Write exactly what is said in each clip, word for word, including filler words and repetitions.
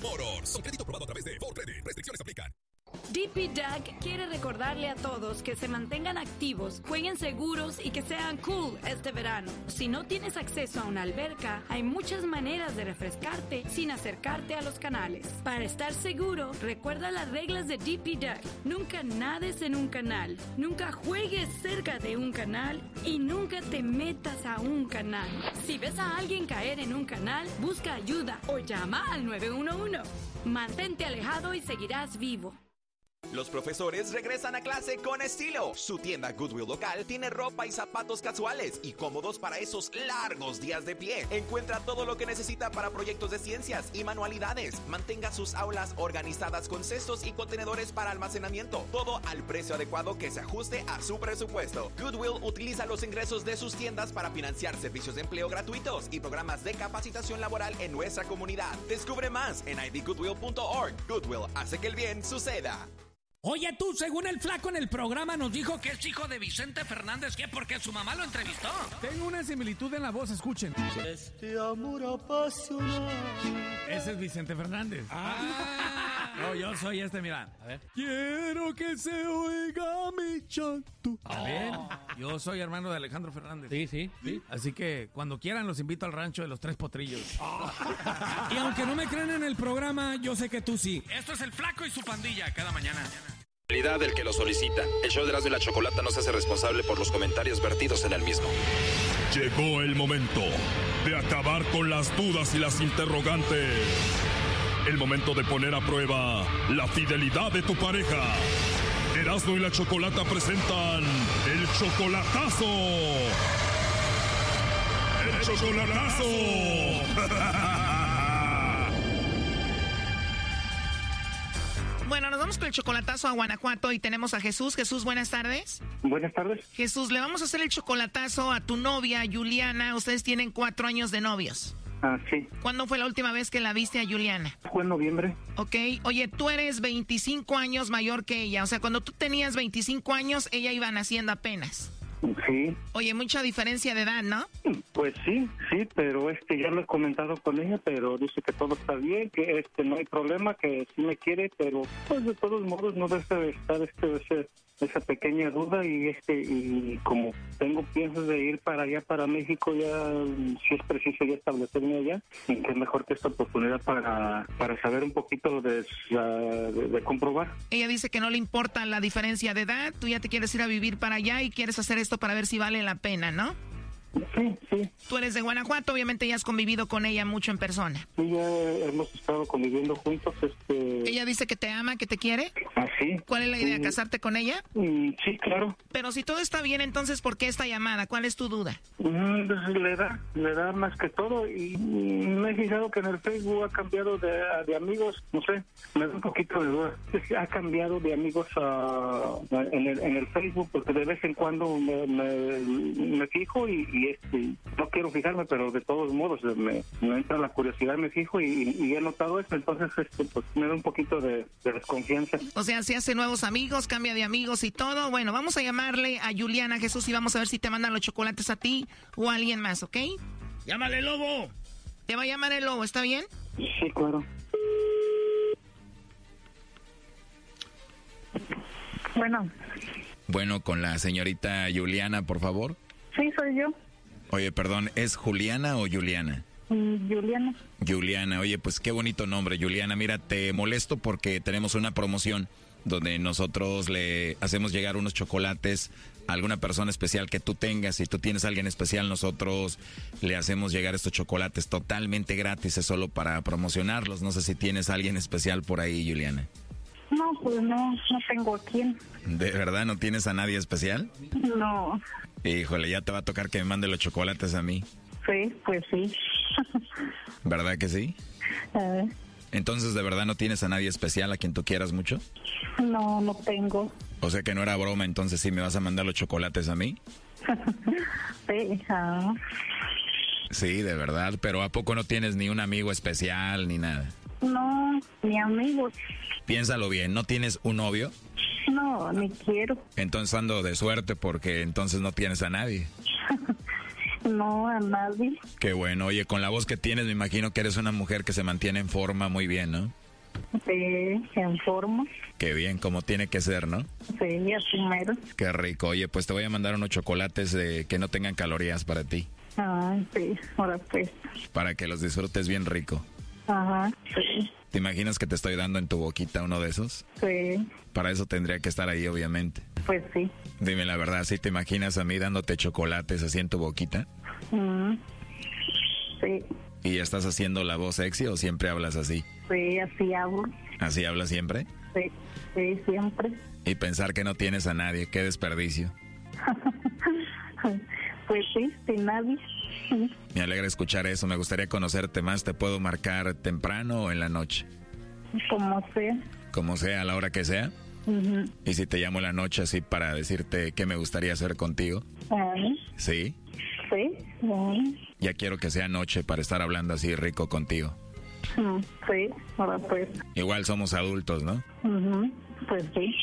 Motors. Con crédito aprobado a través de Ford Credit. Restricciones aplican. D P Duck quiere recordarle a todos que se mantengan activos, jueguen seguros y que sean cool este verano. Si no tienes acceso a una alberca, hay muchas maneras de refrescarte sin acercarte a los canales. Para estar seguro, recuerda las reglas de D P Duck. Nunca nades en un canal, nunca juegues cerca de un canal y nunca te metas a un canal. Si ves a alguien caer en un canal, busca ayuda o llama al nueve uno uno. Mantente alejado y seguirás vivo. Los profesores regresan a clase con estilo. Su tienda Goodwill local tiene ropa y zapatos casuales y cómodos para esos largos días de pie. Encuentra todo lo que necesita para proyectos de ciencias y manualidades. Mantenga sus aulas organizadas con cestos y contenedores para almacenamiento. Todo al precio adecuado que se ajuste a su presupuesto. Goodwill utiliza los ingresos de sus tiendas para financiar servicios de empleo gratuitos y programas de capacitación laboral en nuestra comunidad. Descubre más en i d goodwill punto org. Goodwill hace que el bien suceda. Oye tú, según el flaco en el programa nos dijo que es hijo de Vicente Fernández, ¿qué? Porque su mamá lo entrevistó. Tengo una similitud en la voz, escuchen. Este amor apasionado. Ese es Vicente Fernández. Ah. No, yo soy este, mira. A ver. Quiero que se oiga mi chanto. Oh. A ver, yo soy hermano de Alejandro Fernández. Sí, sí, sí. Así que cuando quieran los invito al rancho de los Tres Potrillos. Oh. Y aunque no me crean en el programa, yo sé que tú sí. Esto es el flaco y su pandilla cada mañana. Del que lo solicita. El show de Erasmo y la Chocolata no se hace responsable por los comentarios vertidos en el mismo. Llegó el momento de acabar con las dudas y las interrogantes. El momento de poner a prueba la fidelidad de tu pareja. Erasmo y la Chocolata presentan el chocolatazo. ¡El chocolatazo! Bueno, nos vamos con el chocolatazo a Guanajuato y tenemos a Jesús. Jesús, buenas tardes. Buenas tardes. Jesús, le vamos a hacer el chocolatazo a tu novia, Juliana. Ustedes tienen cuatro años de novios. Ah, sí. ¿Cuándo fue la última vez que la viste a Juliana? Fue en noviembre. Ok. Oye, tú eres veinticinco años mayor que ella. O sea, cuando tú tenías veinticinco años, ella iba naciendo apenas. Sí. Oye, mucha diferencia de edad, ¿no? Pues sí, sí, pero este ya lo he comentado con ella, pero dice que todo está bien, que este no hay problema, que sí me quiere, pero pues de todos modos no debe de estar este ese, esa pequeña duda y este y como tengo piensos de ir para allá para México ya si es preciso ya establecerme allá, y que es mejor que esta oportunidad para para saber un poquito de, de, de comprobar. Ella dice que no le importa la diferencia de edad, tú ya te quieres ir a vivir para allá y quieres hacer esto para ver si vale la pena, ¿no? Sí, sí. Tú eres de Guanajuato, obviamente ya has convivido con ella mucho en persona. Sí, ya hemos estado conviviendo juntos. Este... ¿Ella dice que te ama, que te quiere? Ah, sí. ¿Cuál es la idea, sí. casarte con ella? Mm, sí, claro. Pero si todo está bien, entonces, ¿por qué esta llamada? ¿Cuál es tu duda? Mm, pues, le da, le da más que todo y mm, me he fijado que en el Facebook ha cambiado de, de amigos, no sé, me da un poquito de duda. Ha cambiado de amigos a, a, en, el, en el Facebook porque de vez en cuando me, me, me fijo y, y este, no quiero fijarme, pero de todos modos me, me entra la curiosidad, me fijo y, y he notado esto, entonces este, pues me da un poquito de, de desconfianza. O sea, se hace nuevos amigos, cambia de amigos y todo. Bueno, vamos a llamarle a Juliana, Jesús, y vamos a ver si te mandan los chocolates a ti o a alguien más, ¿ok? ¡Llámale, Lobo! Te va a llamar el Lobo, ¿está bien? Sí, claro. Bueno. Bueno, con la señorita Juliana, por favor. Sí, soy yo. Oye, perdón, ¿es Juliana o Juliana? Mm, Juliana. Juliana, oye, pues qué bonito nombre, Juliana. Mira, te molesto porque tenemos una promoción donde nosotros le hacemos llegar unos chocolates a alguna persona especial que tú tengas. Si tú tienes a alguien especial, nosotros le hacemos llegar estos chocolates totalmente gratis, es solo para promocionarlos. No sé si tienes a alguien especial por ahí, Juliana. No, pues no, no tengo a quién. ¿De verdad no tienes a nadie especial? No. Híjole, ya te va a tocar que me mande los chocolates a mí. Sí, pues sí. ¿Verdad que sí? Eh. Entonces, ¿de verdad no tienes a nadie especial a quien tú quieras mucho? No, no tengo. O sea que no era broma, entonces sí me vas a mandar los chocolates a mí. Sí, ah. Sí, de verdad, pero ¿a poco no tienes ni un amigo especial ni nada? No, ni amigos. Piénsalo bien, ¿no tienes un novio? No, ni quiero. Entonces ando de suerte porque entonces no tienes a nadie. No, a nadie. Qué bueno. Oye, con la voz que tienes, me imagino que eres una mujer que se mantiene en forma muy bien, ¿no? Sí, en forma. Qué bien, como tiene que ser, ¿no? Sí, así mero. Qué rico. Oye, pues te voy a mandar unos chocolates de que no tengan calorías para ti. Ay, sí, ahora pues. Para que los disfrutes bien rico. Ajá, sí. ¿Te imaginas que te estoy dando en tu boquita uno de esos? Sí. Para eso tendría que estar ahí, obviamente. Pues sí. Dime la verdad, ¿sí te imaginas a mí dándote chocolates así en tu boquita? Mm, sí. ¿Y estás haciendo la voz sexy o siempre hablas así? Sí, así hablo. ¿Así hablas siempre? Sí, sí, siempre. Y pensar que no tienes a nadie, qué desperdicio. Pues sí, sin nadie. Me alegra escuchar eso, me gustaría conocerte más. ¿Te puedo marcar temprano o en la noche? Como sea. Como sea, a la hora que sea. Uh-huh. ¿Y si te llamo en la noche así para decirte qué me gustaría hacer contigo? Uh-huh. ¿Sí? Sí. Uh-huh. Ya quiero que sea noche para estar hablando así rico contigo. Uh-huh. Sí, ahora pues. Igual somos adultos, ¿no? Uh-huh. Pues sí.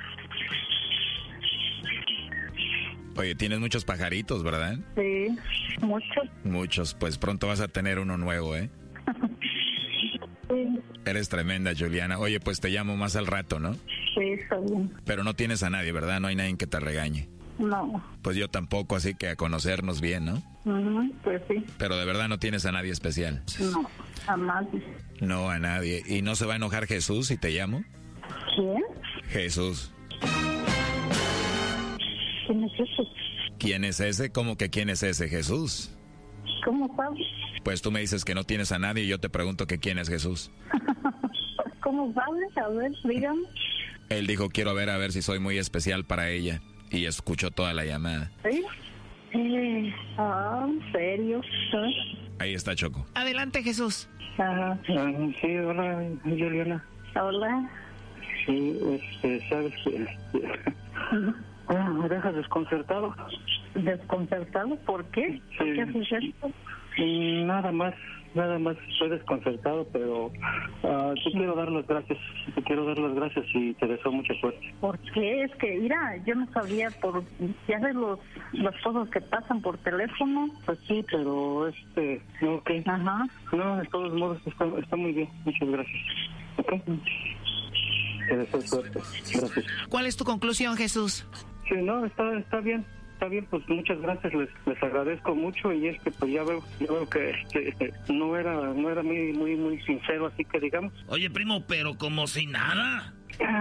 Oye, tienes muchos pajaritos, ¿verdad? Sí, muchos. Muchos, pues pronto vas a tener uno nuevo, ¿eh? Sí. Eres tremenda, Juliana. Oye, pues te llamo más al rato, ¿no? Sí, está bien. Pero no tienes a nadie, ¿verdad? No hay nadie que te regañe. No. Pues yo tampoco, así que a conocernos bien, ¿no? Uh-huh. Pues sí. Pero de verdad no tienes a nadie especial. No, a nadie. No, a nadie. ¿Y no se va a enojar Jesús si te llamo? ¿Quién? Jesús. ¿Quién es ese? ¿Quién es ese? ¿Cómo que quién es ese? Jesús. ¿Cómo sabes? Pues tú me dices que no tienes a nadie y yo te pregunto que quién es Jesús. ¿Cómo sabes? A ver, dígame. Él dijo, quiero ver a ver si soy muy especial para ella. Y escuchó toda la llamada. ¿Sí? Eh, ah, ¿en serio? ¿Sí? Ahí está, Choco. Adelante, Jesús. Ajá. Ah, sí, hola, Juliana. Hola. Sí, este, sabes que... Este, ah, me dejas desconcertado. ¿Desconcertado? ¿Por qué? ¿Por Sí. qué haces esto? Mm, Nada más, nada más estoy desconcertado, pero uh, te quiero dar las gracias, te quiero dar las gracias y te deseo mucha suerte. ¿Por qué? Es que, mira, yo no sabía por... Ya ves los, las cosas que pasan por teléfono. Pues sí, pero este, ok. Ajá. No, de todos modos está, está muy bien, muchas gracias. Ok. Te deseo suerte, gracias. ¿Cuál es tu conclusión, Jesús? Sí, no, está, está bien. Está bien, pues muchas gracias, les, les agradezco mucho y es que pues ya veo, ya veo que este, no era no era muy muy muy sincero, así que digamos. Oye, primo, pero como si nada.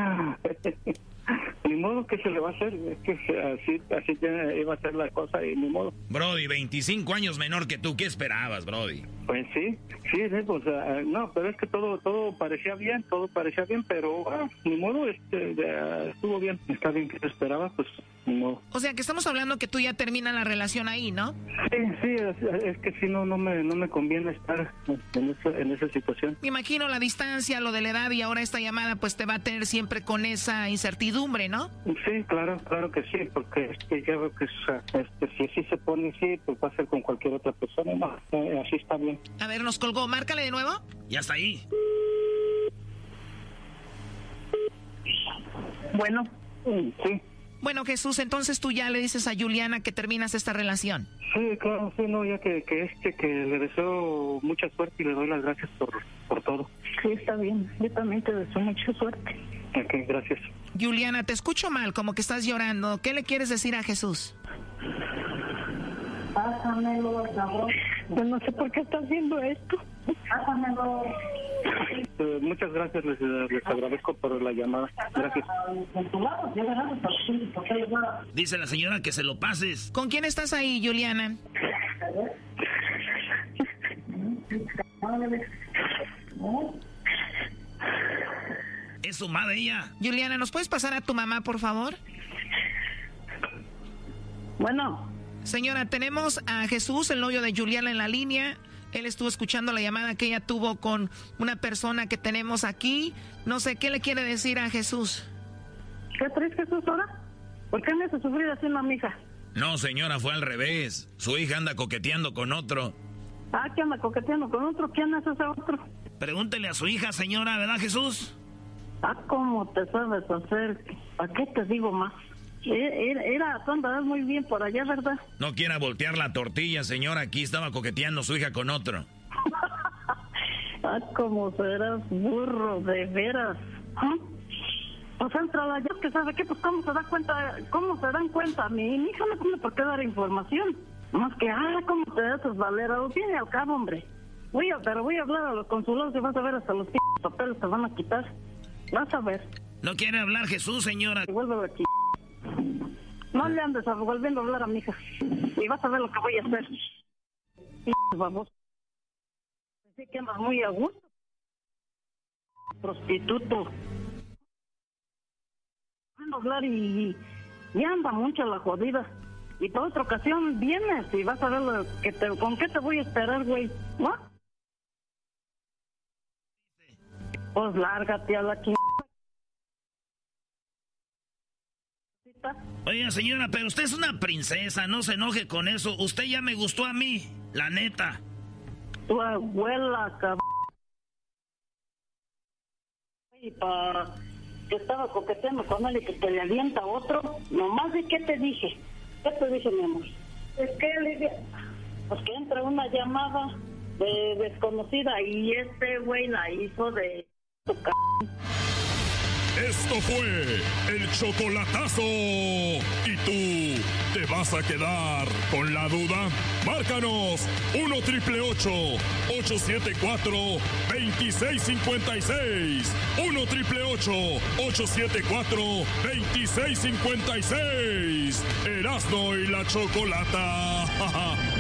Ni modo, que se le va a hacer, es que así así ya iba a ser la cosa y ni modo. Brody, veinticinco años menor que tú, ¿qué esperabas, Brody? Pues sí, sí, sí, pues uh, no, pero es que todo todo parecía bien, todo parecía bien, pero uh, ni modo, este, ya estuvo bien, está bien que se esperaba, pues ni modo. O sea, que estamos hablando que tú ya terminas la relación ahí, ¿no? Sí, sí, es, es que sí, no no me no me conviene estar en esa, en esa situación. Me imagino la distancia, lo de la edad y ahora esta llamada pues te va a tener siempre con esa incertidumbre, ¿no? Sí, claro, claro que sí, porque es que ya veo que este, si así se pone así, pues va a ser con cualquier otra persona, no, eh, así está bien. A ver, nos colgó, márcale de nuevo. Ya está ahí. Bueno. Sí. Bueno, Jesús, entonces tú ya le dices a Juliana que terminas esta relación. Sí, claro, sí, no, ya que, que este, que le deseo mucha suerte y le doy las gracias por, por todo. Sí, está bien, yo también te deseo mucha suerte. Ok, gracias. Juliana, te escucho mal, como que estás llorando. ¿Qué le quieres decir a Jesús? Pásamelo, cabrón. Yo no sé por qué estás haciendo esto. Pásamelo. Eh, muchas gracias, les, les agradezco por la llamada. Gracias. Dice la señora que se lo pases. ¿Con quién estás ahí, Juliana? Es su madre ella. Juliana, ¿nos puedes pasar a tu mamá, por favor? Bueno. Señora, tenemos a Jesús, el novio de Juliana, en la línea. Él estuvo escuchando la llamada que ella tuvo con una persona que tenemos aquí. No sé, ¿qué le quiere decir a Jesús? ¿Qué traes, Jesús, ahora? ¿Por qué me hace sufrir así una mija? No, señora, fue al revés. Su hija anda coqueteando con otro. Ah, ¿qué anda coqueteando con otro? ¿Quién es ese otro? Pregúntele a su hija, señora, ¿verdad, Jesús? Ah, ¿cómo te sabes hacer? ¿A qué te digo más? Era, era, tú andabas muy bien por allá, ¿verdad? No quiera voltear la tortilla, señora. Aquí estaba coqueteando su hija con otro. Ah, como serás burro, de veras. ¿Ah? Pues entra yo que sabe qué, pues cómo se da cuenta, cómo se dan cuenta. Mi, mi hija no tiene por qué dar información. Más que, ah, cómo te das tus valeras. Viene al cabo, hombre. Voy a, pero voy a hablar a los consulados y vas a ver hasta los p papeles te van a quitar. Vas a ver. No quiere hablar Jesús, señora. Y vuelve aquí. No le andes volviendo a hablar a mi hija. Y vas a ver lo que voy a hacer. P baboso. Así que andas muy a gusto. Prostituto. Ando a hablar y, y anda mucho la jodida. Y para otra ocasión vienes y vas a ver lo que te, con qué te voy a esperar, güey. ¿No? Pues lárgate a la chingada. Oiga, señora, pero usted es una princesa, no se enoje con eso. Usted ya me gustó a mí, la neta. Tu abuela, cabrón. Y para que estaba coqueteando con él y que te le alienta otro, nomás de qué te dije. ¿Qué te dije, mi amor? Es que le dije, pues que entra una llamada de desconocida y este güey la hizo de tu c***. Esto fue el chocolatazo. ¿Y tú te vas a quedar con la duda? Márcanos uno triple ocho, ocho siete cuatro, dos seis cinco seis. uno triple ocho, ocho siete cuatro, dos seis cinco seis. Erasmo y la Chocolata.